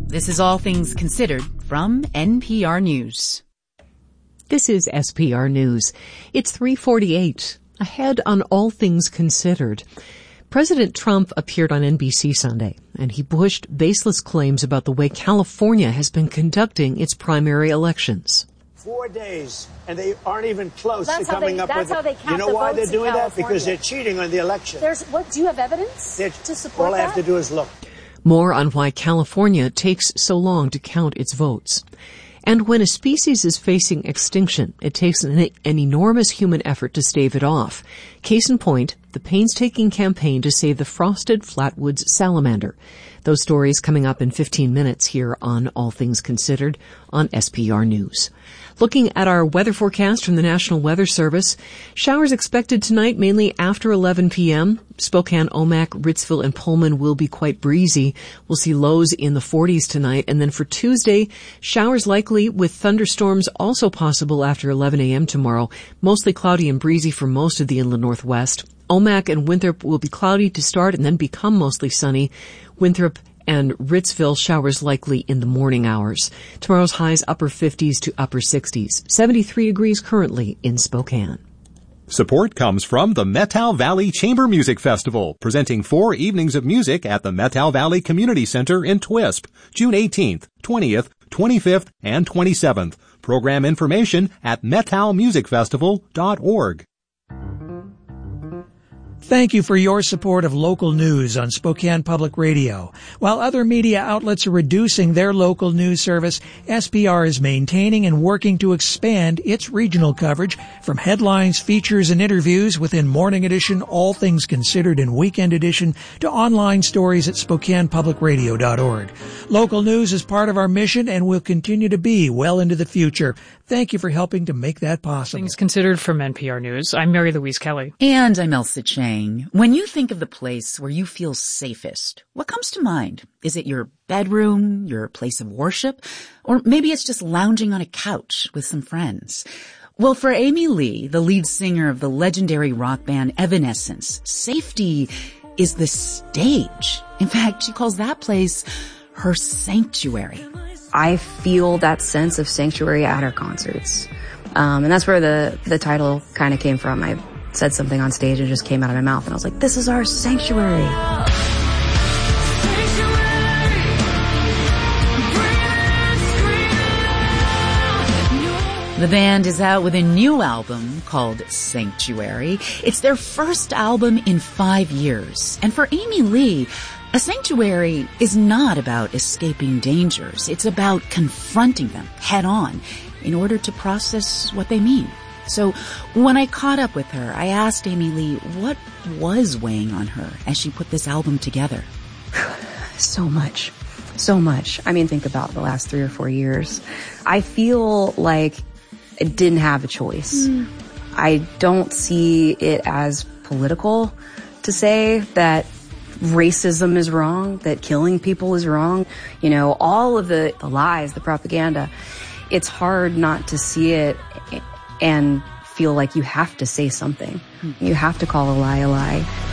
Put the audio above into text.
This is All Things Considered from NPR News. This is SPR News. It's 3:48. Ahead on All Things Considered. President Trump appeared on NBC Sunday, and he pushed baseless claims about the way California has been conducting its primary elections. 4 days, and they aren't even close to coming up with it. You know why they're doing that? Because they're cheating on the election. Do you have evidence to support that? All I have to do is look. More on why California takes so long to count its votes. And when a species is facing extinction, it takes an enormous human effort to stave it off. Case in point, the painstaking campaign to save the frosted flatwoods salamander. Those stories coming up in 15 minutes here on All Things Considered on SPR News. Looking at our weather forecast from the National Weather Service, showers expected tonight mainly after 11 p.m. Spokane, Omak, Ritzville, and Pullman will be quite breezy. We'll see lows in the 40s tonight. And then for Tuesday, showers likely with thunderstorms also possible after 11 a.m. tomorrow. Mostly cloudy and breezy for most of the inland northwest. Omak and Winthrop will be cloudy to start and then become mostly sunny. Winthrop and Ritzville showers likely in the morning hours. Tomorrow's highs upper 50s to upper 60s. 73 degrees currently in Spokane. Support comes from the Methow Valley Chamber Music Festival, presenting 4 evenings of music at the Methow Valley Community Center in Twisp, June 18th, 20th, 25th, and 27th. Program information at methowmusicfestival.org. Thank you for your support of local news on Spokane Public Radio. While other media outlets are reducing their local news service, SPR is maintaining and working to expand its regional coverage from headlines, features, and interviews within Morning Edition, All Things Considered, and Weekend Edition to online stories at SpokanePublicRadio.org. Local news is part of our mission and will continue to be well into the future. Thank you for helping to make that possible. Things Considered from NPR News. I'm Mary Louise Kelly. And I'm Elsa Chang. When you think of the place where you feel safest, what comes to mind? Is it your bedroom, your place of worship? Or maybe it's just lounging on a couch with some friends? Well, for Amy Lee, the lead singer of the legendary rock band Evanescence, safety is the stage. In fact, she calls that place her sanctuary. I feel that sense of sanctuary at her concerts. And that's where the title kind of came from. I said something on stage and it just came out of my mouth, and I was like, this is our sanctuary. The band is out with a new album called Sanctuary. It's their first album in 5 years. And for Amy Lee, a sanctuary is not about escaping dangers. It's about confronting them head on in order to process what they mean. So when I caught up with her, I asked Amy Lee what was weighing on her as she put this album together. So much. I mean, think about the last 3 or 4 years. I feel like I didn't have a choice. I don't see it as political to say that racism is wrong, that killing people is wrong. You know, all of the lies, the propaganda. It's hard not to see it and feel like you have to say something. You have to call a lie a lie.